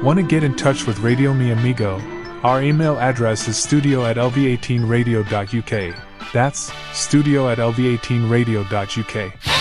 Want to get in touch with Radio Mi Amigo? Our email address is studio@lv18radio.uk. That's studio@lv18radio.uk.